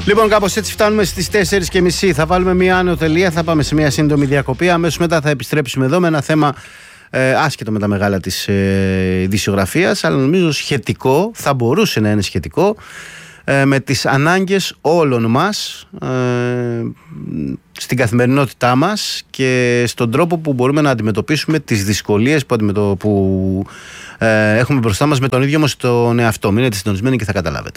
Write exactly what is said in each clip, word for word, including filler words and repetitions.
Λοιπόν, κάπως έτσι φτάνουμε στις τέσσερις και μισή. Θα βάλουμε μια άνω τελεία, θα πάμε σε μια σύντομη διακοπή. Αμέσως μετά θα επιστρέψουμε εδώ με ένα θέμα ε, άσχετο με τα μεγάλα της ε, ειδησιογραφίας, αλλά νομίζω σχετικό, θα μπορούσε να είναι σχετικό ε, με τις ανάγκες όλων μας ε, στην καθημερινότητά μας και στον τρόπο που μπορούμε να αντιμετωπίσουμε τις δυσκολίες που, αντιμετω... που ε, έχουμε μπροστά μας με τον ίδιο μας τον εαυτό. Μείνετε συντονισμένοι και θα καταλάβετε.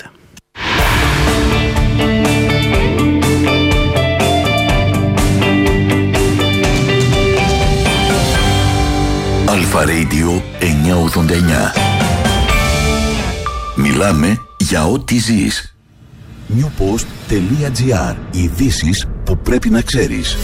Αλφα Radio εννιακόσια ογδόντα εννιά. Μιλάμε για ό,τι ζεις. newpost.gr. Ειδήσεις που πρέπει να ξέρεις.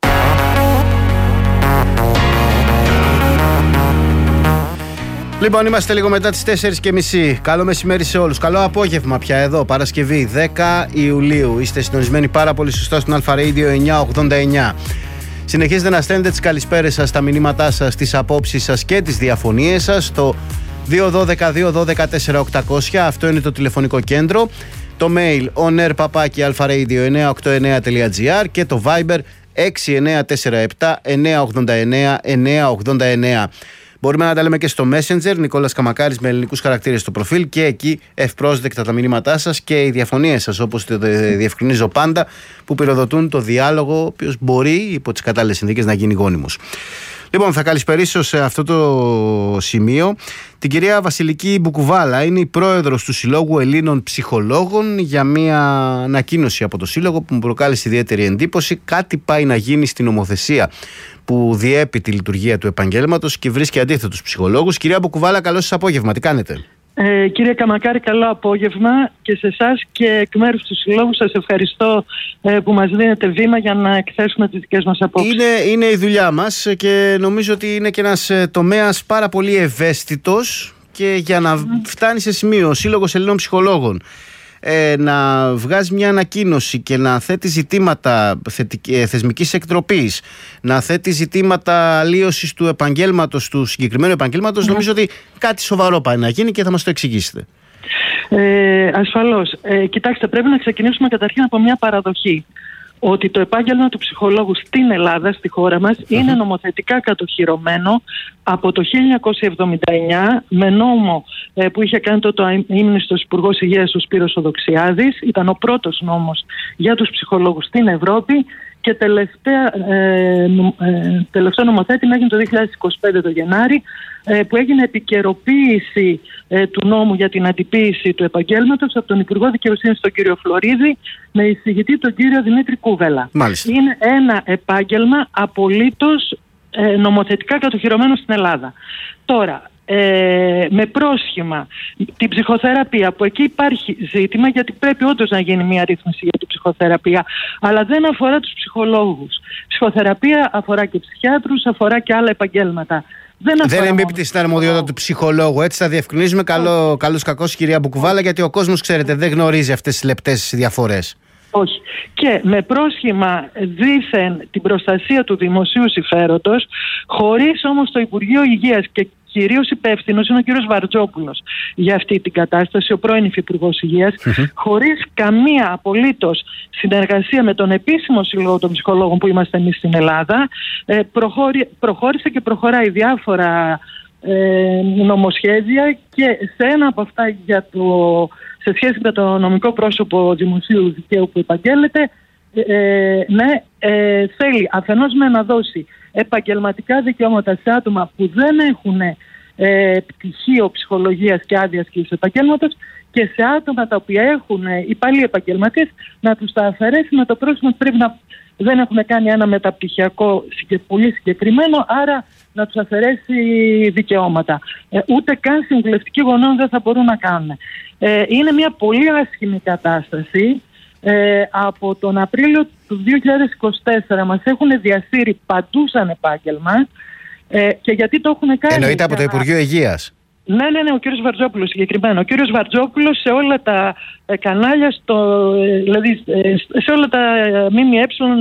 Λοιπόν, είμαστε λίγο μετά τις τέσσερις και μισή. Καλό μεσημέρι σε όλους. Καλό απόγευμα πια εδώ, Παρασκευή δέκα Ιουλίου. Είστε συντονισμένοι πάρα πολύ σωστά στον Αλφα Radio εννιακόσια ογδόντα εννιά. Συνεχίζετε να στέλνετε τις καλησπέρες σας, τα μηνύματά σας, τις απόψεις σας και τις διαφωνίες σας στο δύο ένα δύο δύο ένα δύο τέσσερα οκτακόσια. Αυτό είναι το τηλεφωνικό κέντρο. Το mail onair παπάκι αλφα-radio εννιακόσια ογδόντα εννιά τελεία τζι άρ και το Viber έξι εννιά τέσσερα επτά εννιακόσια ογδόντα εννιά εννιακόσια ογδόντα εννιά. Μπορούμε να τα λέμε και στο Messenger, Νικόλας Καμακάρης με ελληνικούς χαρακτήρες στο προφίλ, και εκεί ευπρόσδεκτα τα μηνύματά σας και οι διαφωνίες σας, όπως το διευκρινίζω πάντα, που πυροδοτούν το διάλογο, ο οποίος μπορεί υπό τις κατάλληλες συνθήκες να γίνει γόνιμος. Λοιπόν, θα καλησπερίσω σε αυτό το σημείο την κυρία Βασιλική Μπουκουβάλα. Είναι η πρόεδρος του Συλλόγου Ελλήνων Ψυχολόγων, για μια ανακοίνωση από το Σύλλογο που μου προκάλεσε ιδιαίτερη εντύπωση. Κάτι πάει να γίνει στην νομοθεσία που διέπει τη λειτουργία του επαγγέλματος και βρίσκει αντίθετο τους ψυχολόγους. Κυρία Μπουκουβάλα, καλό σας απόγευμα. Τι κάνετε? Ε, κύριε Καμακάρη, καλό απόγευμα και σε εσάς και εκ μέρους του Συλλόγου. Σας ευχαριστώ ε, που μας δίνετε βήμα για να εκθέσουμε τις δικές μας απόψεις. Είναι, είναι η δουλειά μας και νομίζω ότι είναι και ένας τομέας πάρα πολύ ευαίσθητος, και για να mm. φτάνει σε σημείο ο Σύλλογος Ελλήνων Ψυχολόγων Ε, να βγάζει μια ανακοίνωση και να θέτει ζητήματα θεσμικής εκτροπής, να θέτει ζητήματα αλλίωσης του επαγγέλματος, του συγκεκριμένου επαγγέλματος, mm. νομίζω ότι κάτι σοβαρό πάει να γίνει και θα μας το εξηγήσετε. Ε, ασφαλώς. Ε, κοιτάξτε, πρέπει να ξεκινήσουμε καταρχήν από μια παραδοχή. Ότι το επάγγελμα του ψυχολόγου στην Ελλάδα, στη χώρα μας, uh-huh. είναι νομοθετικά κατοχυρωμένο από το χίλια εννιακόσια εβδομήντα εννιά με νόμο ε, που είχε κάνει τότε ο ήμνηστος Υπουργός Υγείας ο Σπύρος Οδοξιάδης. Ήταν ο πρώτος νόμος για τους ψυχολόγους στην Ευρώπη και τελευταία, ε, ε, τελευταίο νομοθέτημα έγινε το δύο χιλιάδες είκοσι πέντε το Γενάρη, ε, που έγινε επικαιροποίηση ε, του νόμου για την αντιποίηση του επαγγέλματος από τον Υπουργό Δικαιοσύνης τον κύριο Φλωρίδη με εισηγητή τον κύριο Δημήτρη Κούβελα. Μάλιστα. Είναι ένα επάγγελμα απολύτως ε, νομοθετικά κατοχυρωμένο στην Ελλάδα. Τώρα, Ε, με πρόσχημα την ψυχοθεραπεία, που εκεί υπάρχει ζήτημα, γιατί πρέπει όντως να γίνει μια ρύθμιση για την ψυχοθεραπεία, αλλά δεν αφορά τους ψυχολόγους. Ψυχοθεραπεία αφορά και ψυχιάτρους, αφορά και άλλα επαγγέλματα. Δεν, δεν εμπίπτει στην αρμοδιότητα του ψυχολόγου. Έτσι θα διευκρινίζουμε. Καλό, καλώς κακώς, κυρία Μπουκουβάλα, γιατί ο κόσμος, ξέρετε, δεν γνωρίζει αυτές τις λεπτές διαφορές. Όχι. Και με πρόσχημα δήθεν την προστασία του δημοσίου συμφέροντος, χωρίς όμως το Υπουργείο Υγείας, και κυρίως υπεύθυνος είναι ο κύριος Βαρτζόπουλος για αυτή την κατάσταση, ο πρώην Υφυπουργός Υγείας, mm-hmm. χωρίς καμία απολύτως συνεργασία με τον επίσημο Σύλλογο των Ψυχολόγων που είμαστε εμείς στην Ελλάδα, προχώρη, προχώρησε και προχωράει διάφορα ε, νομοσχέδια, και σε ένα από αυτά για το, σε σχέση με το νομικό πρόσωπο δημοσίου δικαίου που επαγγέλλεται, ε, ναι, ε, θέλει αφενός με να δώσει επαγγελματικά δικαιώματα σε άτομα που δεν έχουν ε, πτυχίο ψυχολογίας και άδεια σκύλης επαγγέλματος, και σε άτομα τα οποία έχουν υπάλληλοι επαγγελματίες να τους τα αφαιρέσει με το πρόσημο ότι πρέπει να δεν έχουν κάνει ένα μεταπτυχιακό πολύ συγκεκριμένο, άρα να τους αφαιρέσει δικαιώματα. Ε, ούτε καν συμβουλευτικοί γονέων δεν θα μπορούν να κάνουν. Ε, είναι μια πολύ άσχημη κατάσταση. Ε, από τον Απρίλιο του δύο χιλιάδες είκοσι τέσσερα μας έχουν διασύρει παντού σαν επάγγελμα, ε, και γιατί το έχουν κάνει. Εννοείται από το Υπουργείο Υγείας. Ναι, ναι, ναι, ο κύριος Βαρτζόπουλος συγκεκριμένα. Ο κύριος Βαρτζόπουλος σε όλα τα ε, κανάλια, στο, ε, δηλαδή ε, σε όλα τα ε, ΜΜΕ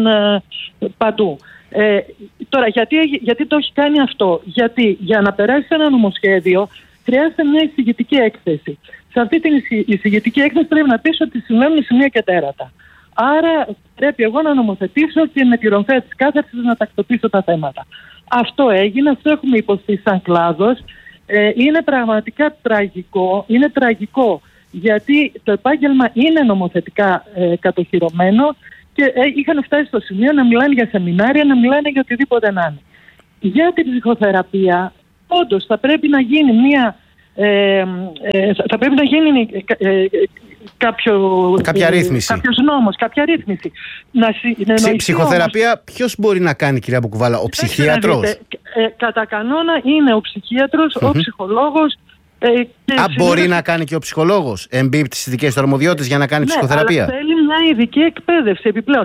ε, παντού. Ε, τώρα, γιατί, γιατί το έχει κάνει αυτό? Γιατί για να περάσει ένα νομοσχέδιο χρειάζεται μια εισηγητική έκθεση. Σε αυτή την εισηγητική έκθεση πρέπει να πεις ότι συμβαίνουν σημεία και τέρατα. Άρα πρέπει εγώ να νομοθετήσω και με τη ρομφαία της κάθαρσης να τακτοποιήσω τα θέματα. Αυτό έγινε, αυτό έχουμε υποστεί σαν κλάδος. Ε, είναι πραγματικά τραγικό, είναι τραγικό γιατί το επάγγελμα είναι νομοθετικά ε, κατοχυρωμένο και ε, είχαν φτάσει στο σημείο να μιλάνε για σεμινάρια, να μιλάνε για οτιδήποτε να είναι. Για την ψυχοθεραπεία, όντως θα πρέπει να γίνει μια ε, ε, θα πρέπει να γίνει ε, ε, κάποιο, κάποια ρύθμιση. Ε, κάποιος νόμος, κάποια ρύθμιση. Να, να Ψ, ψυχοθεραπεία όμως, ποιος μπορεί να κάνει, κυρία Μπουκουβάλα, ο ψυχίατρος? Ε, ε, κατά κανόνα είναι ο ψυχίατρος, mm-hmm. ο ψυχολόγος. Ε, Α, μπορεί να κάνει και ο ψυχολόγος, εμπίπτει στις δικές του αρμοδιότητες για να κάνει ναι, ψυχοθεραπεία? Αλλά θέλει μια ειδική εκπαίδευση επιπλέον.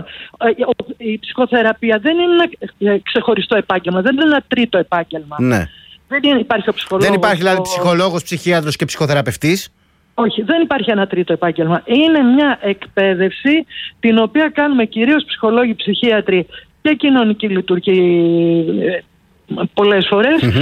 Η ψυχοθεραπεία δεν είναι ένα ξεχωριστό επάγγελμα, δεν είναι ένα τρίτο επάγγελμα. Ναι. Δεν είναι, υπάρχει ο ψυχολόγος. Δεν υπάρχει δηλαδή ο... ψυχολόγος, ψυχίατρος και ψυχοθεραπευτής? Όχι, δεν υπάρχει ένα τρίτο επάγγελμα. Είναι μια εκπαίδευση την οποία κάνουμε κυρίως ψυχολόγοι, ψυχίατροι και κοινωνικοί λειτουργοί πολλές φορές. Mm-hmm.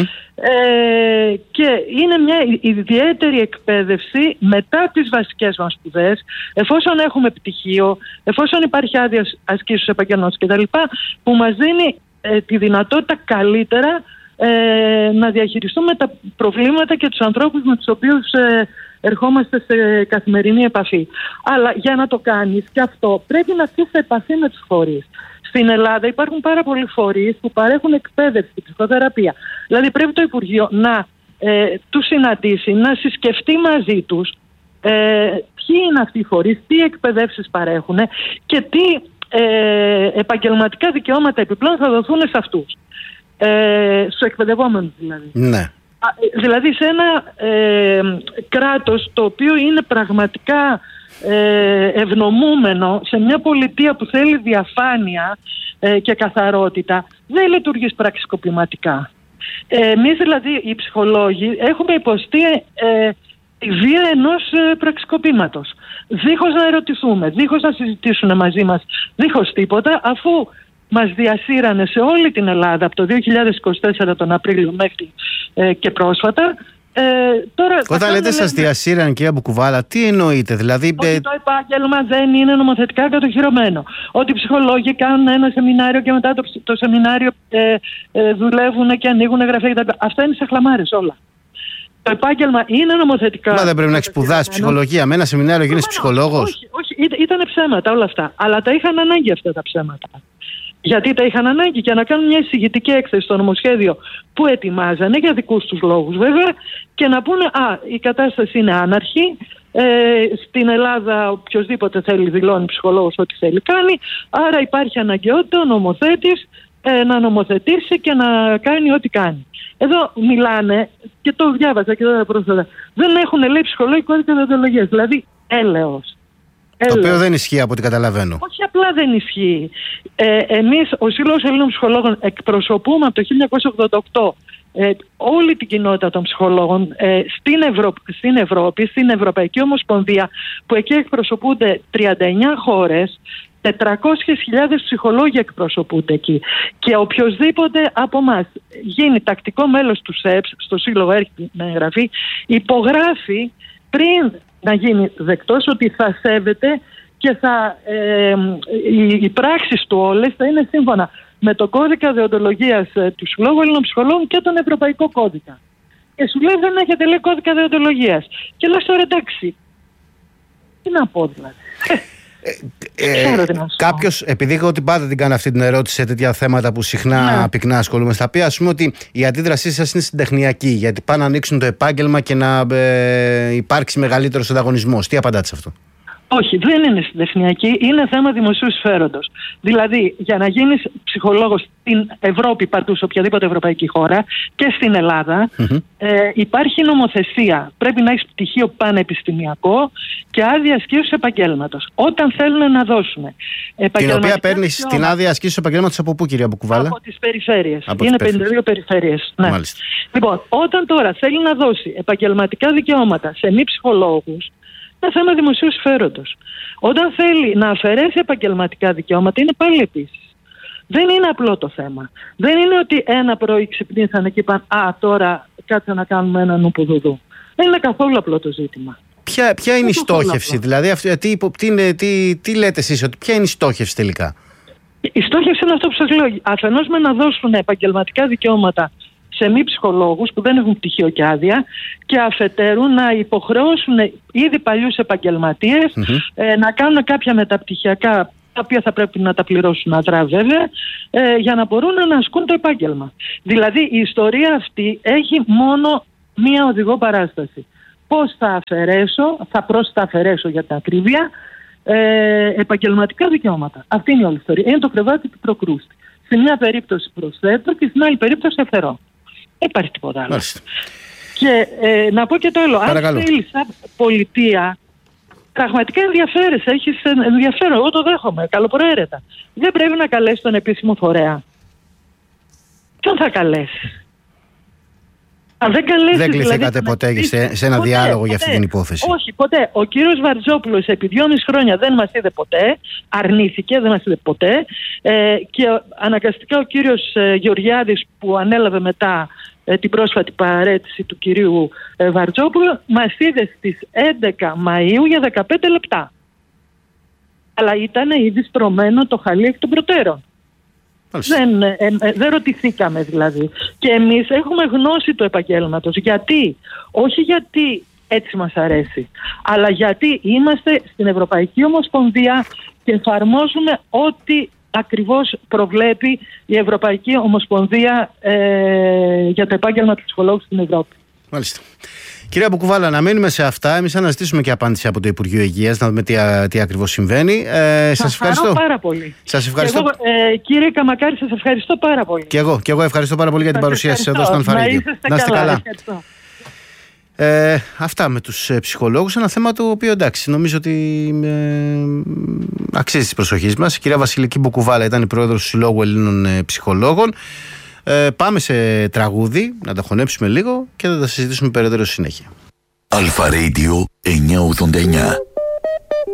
Ε, και είναι μια ιδιαίτερη εκπαίδευση μετά τις βασικές μας σπουδές, εφόσον έχουμε πτυχίο, εφόσον υπάρχει άδεια ασκήσεως επαγγελμάτων κτλ., που μας δίνει ε, τη δυνατότητα καλύτερα ε, να διαχειριστούμε τα προβλήματα και τους ανθρώπους με τους οποίους ε, ερχόμαστε σε καθημερινή επαφή. Αλλά για να το κάνεις και αυτό πρέπει να έρθεις σε επαφή με τους φορείς. Στην Ελλάδα υπάρχουν πάρα πολλοί φορείς που παρέχουν εκπαίδευση στην ψυχοθεραπεία. Δηλαδή πρέπει το Υπουργείο να ε, τους συναντήσει, να συσκεφτεί μαζί τους ε, ποιοι είναι αυτοί οι φορείς, τι εκπαιδεύσεις παρέχουν και τι ε, επαγγελματικά δικαιώματα επιπλέον θα δοθούν σε αυτούς. Ε, στους εκπαιδευόμενους δηλαδή. Ναι. Δηλαδή σε ένα ε, κράτος το οποίο είναι πραγματικά ε, ευνομούμενο, σε μια πολιτεία που θέλει διαφάνεια ε, και καθαρότητα, δεν λειτουργείς πραξικοπηματικά. Ε, εμείς δηλαδή οι ψυχολόγοι έχουμε υποστεί ε, τη βία ενός ε, πραξικοπήματος, δίχως να ερωτηθούμε, δίχως να συζητήσουν μαζί μας, δίχως τίποτα, αφού μας διασύρανε σε όλη την Ελλάδα από το δύο χιλιάδες είκοσι τέσσερα τον Απρίλιο μέχρι ε, και πρόσφατα. Ε, τώρα, Όταν λέτε σας διασύρανε, κυρία Μπουκουβάλα, τι εννοείτε? Δηλαδή, ότι το επάγγελμα δεν είναι νομοθετικά κατοχυρωμένο. Ότι οι ψυχολόγοι κάνουν ένα σεμινάριο και μετά το, το σεμινάριο ε, ε, δουλεύουν και ανοίγουν γραφεία κτλ. Αυτά είναι σε χλαμάρες όλα. Το επάγγελμα είναι νομοθετικά. Μα δεν πρέπει να έχει σπουδάσει ψυχολογία? Με ένα σεμινάριο γίνεις ψυχολόγος? Όχι, όχι, ήταν ψέματα όλα αυτά. Αλλά τα είχαν ανάγκη αυτά τα ψέματα. Γιατί τα είχαν ανάγκη για να κάνουν μια εισηγητική έκθεση στο νομοσχέδιο που ετοιμάζανε για δικούς τους λόγους βέβαια και να πούνε «Α, η κατάσταση είναι άναρχη, ε, στην Ελλάδα οποιοδήποτε θέλει δηλώνει ψυχολόγος ό,τι θέλει κάνει, άρα υπάρχει αναγκαιότητα ο νομοθέτης ε, να νομοθετήσει και να κάνει ό,τι κάνει». Εδώ μιλάνε, και το διάβασα και τώρα πρόσφατα, δεν έχουν λέει ψυχολόγοι κώδικα δεοντολογίας, δηλαδή έλεος. Το Έλα. οποίο δεν ισχύει από ό,τι καταλαβαίνω. Όχι απλά δεν ισχύει. Ε, εμείς, ο Σύλλογος Ελλήνων Ψυχολόγων, εκπροσωπούμε από το χίλια εννιακόσια ογδόντα οκτώ ε, όλη την κοινότητα των ψυχολόγων ε, στην, Ευρω... στην Ευρώπη, στην Ευρωπαϊκή Ομοσπονδία, που εκεί εκπροσωπούνται τριάντα εννιά χώρες, τετρακόσιες χιλιάδες ψυχολόγοι εκπροσωπούνται εκεί. Και οποιοδήποτε από εμάς γίνει τακτικό μέλος του ΣΕΠΣ, στο Σύλλογο έρχεται να εγγραφεί, υπογράφει πριν να γίνει δεκτός ότι θα σέβεται και θα, ε, οι, οι πράξεις του όλες θα είναι σύμφωνα με το κώδικα δεοντολογίας ε, του Συλλόγου Ελλήνων Ψυχολόγων και τον Ευρωπαϊκό Κώδικα. Και σου λέει δεν έχετε λέει κώδικα δεοντολογίας. Και λες τώρα εντάξει, τι να πω δηλαδή. Ε, ε, κάποιος, επειδή εγώ την πάντα την κάνω αυτή την ερώτηση σε τέτοια θέματα που συχνά ναι. πυκνά ασχολούμαι, θα πει ας πούμε ότι η αντίδρασή σας είναι συντεχνιακή, γιατί πάνε να ανοίξουν το επάγγελμα και να ε, υπάρξει μεγαλύτερος ανταγωνισμός. Τι απαντάτε σε αυτό? Όχι, δεν είναι συντεχνιακή, είναι θέμα δημοσίου συμφέροντος. Δηλαδή, για να γίνεις ψυχολόγος στην Ευρώπη, παντού σε οποιαδήποτε ευρωπαϊκή χώρα και στην Ελλάδα, mm-hmm. ε, υπάρχει νομοθεσία. Πρέπει να έχεις πτυχίο πανεπιστημιακό και άδεια ασκήσεως επαγγέλματος. Όταν θέλουν να δώσουν την οποία παίρνεις την άδεια ασκήσεως επαγγέλματος από πού, κυρία Μπουκουβάλα? Από τις περιφέρειες. Από είναι τις πενήντα δύο περιφέρειες. Ναι. Μάλιστα. Λοιπόν, όταν τώρα θέλει να δώσει επαγγελματικά δικαιώματα σε μη ψυχολόγους, είναι θέμα δημοσίου συμφέροντος. Όταν θέλει να αφαιρέσει επαγγελματικά δικαιώματα, είναι πάλι επίσης. Δεν είναι απλό το θέμα. Δεν είναι ότι ένα πρωί ξυπνήσανε και είπαν «Α, τώρα κάτσε να κάνουμε ένα νουπουδουδού». Δεν είναι καθόλου απλό το ζήτημα. Ποια, ποια είναι η στόχευση, δηλαδή, αυτή, τι, τι, τι, τι λέτε εσείς, ότι ποια είναι η στόχευση τελικά? Η στόχευση είναι αυτό που σας λέω. Αφενός με να δώσουν επαγγελματικά δικαιώματα σε μη ψυχολόγους που δεν έχουν πτυχίο και άδεια, και αφετέρου να υποχρεώσουν ήδη παλιούς επαγγελματίες mm-hmm. ε, να κάνουν κάποια μεταπτυχιακά, τα οποία θα πρέπει να τα πληρώσουν αδρά βέβαια, ε, για να μπορούν να ασκούν το επάγγελμα. Δηλαδή η ιστορία αυτή έχει μόνο μία οδηγό παράσταση. Πώς θα αφαιρέσω, θα προς τα αφαιρέσω για την ακρίβεια, ε, επαγγελματικά δικαιώματα. Αυτή είναι η όλη ιστορία. Είναι το κρεβάτι του προκρούστη. Στην μια περίπτωση προσθέτω και στην άλλη περίπτωση αφαιρώ. Δεν υπάρχει τίποτα άλλο. Μάλιστα. Και ε, να πω και το άλλο. Παρακαλώ. Αν θέλει σαν πολιτεία, πραγματικά ενδιαφέρεσαι, έχεις ενδιαφέρον, εγώ το δέχομαι, καλοπροαίρετα. Δεν πρέπει να καλέσει τον επίσημο φορέα. Ποιον θα καλέσει? Αν δεν καλέσει, δεν κληθήκατε δηλαδή, ποτέ σε, σε ένα ποτέ, διάλογο ποτέ, για αυτή την υπόθεση? Όχι, ποτέ. Ο κύριος Βαρτζόπουλος επί δυόμιση χρόνια δεν μας είδε ποτέ, αρνήθηκε, δεν μας είδε ποτέ, ε, και αναγκαστικά ο κύριος ε, Γεωργιάδης που ανέλαβε μετά ε, την πρόσφατη παρέτηση του κυρίου ε, Βαρτζόπουλου μας είδε στις έντεκα Μαΐου για δεκαπέντε λεπτά. Αλλά ήταν ήδη στρωμένο το χαλί εκ των προτέρων. Δεν, ε, ε, δεν ρωτηθήκαμε δηλαδή. Και εμείς έχουμε γνώση του επαγγέλματος. Γιατί? Όχι γιατί έτσι μας αρέσει, αλλά γιατί είμαστε στην Ευρωπαϊκή Ομοσπονδία και εφαρμόζουμε ό,τι ακριβώς προβλέπει η Ευρωπαϊκή Ομοσπονδία ε, για το επάγγελμα του ψυχολόγου στην Ευρώπη. Μάλιστα. Κυρία Μπουκουβάλα, να μείνουμε σε αυτά. Εμείς αναζητήσουμε και απάντηση από το Υπουργείο Υγείας, να δούμε τι, τι ακριβώς συμβαίνει. Ε, σας ευχαριστώ πάρα πολύ. Σας ευχαριστώ. Εγώ, ε, κύριε Καμακάρη, σας ευχαριστώ πάρα πολύ. Και εγώ, και εγώ ευχαριστώ πάρα πολύ για την σας παρουσία σας εδώ στον Αλφα-Radio. Να είστε καλά. Ε, αυτά με τους ε, ψυχολόγους. Ένα θέμα το οποίο εντάξει, νομίζω ότι ε, αξίζει της προσοχής μας. Η κυρία Βασιλική Μπουκουβάλα ήταν η πρόεδρος του Συλλόγου Ελλήνων ε, Ψυχολόγων. Ε, πάμε σε τραγούδι, να τα χωνέψουμε λίγο και θα τα συζητήσουμε περαιτέρω συνέχεια. Αλφα Radio εννιακόσια ογδόντα εννιά.